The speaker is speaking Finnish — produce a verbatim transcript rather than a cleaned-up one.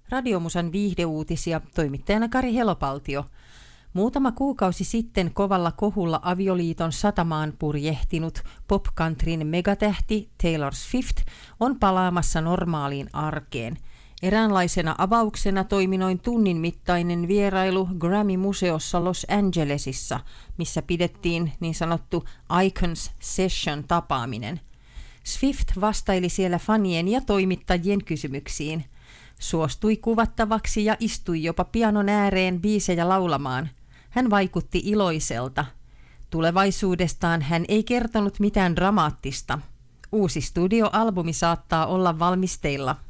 Radiomusan viihdeuutisia, toimittajana Kari Helopaltio. Muutama kuukausi sitten kovalla kohulla avioliiton satamaan purjehtinut pop-countryn megatähti Taylor Swift on palaamassa normaaliin arkeen. Eräänlaisena avauksena toimi noin tunnin mittainen vierailu Grammy-museossa Los Angelesissa, missä pidettiin niin sanottu Icons Session-tapaaminen. Swift vastaili siellä fanien ja toimittajien kysymyksiin. Suostui kuvattavaksi ja istui jopa pianon ääreen biisejä laulamaan. Hän vaikutti iloiselta. Tulevaisuudestaan hän ei kertonut mitään dramaattista. Uusi studioalbumi saattaa olla valmisteilla.